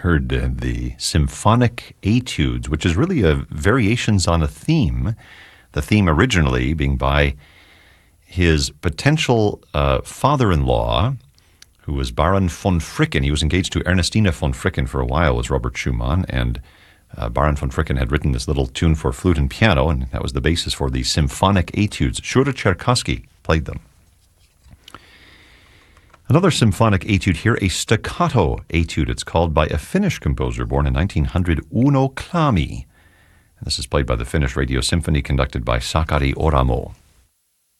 heard the symphonic etudes, which is really variations on a theme, the theme originally being by his potential father-in-law, who was Baron von Fricken. He was engaged to Ernestina von Fricken for a while, was Robert Schumann, and Baron von Fricken had written this little tune for flute and piano, and that was the basis for the symphonic etudes. Shura Cherkassky played them. Another symphonic etude here, a staccato etude. It's called by a Finnish composer born in 1900, Uno Klami. And this is played by the Finnish Radio Symphony, conducted by Sakari Oramo.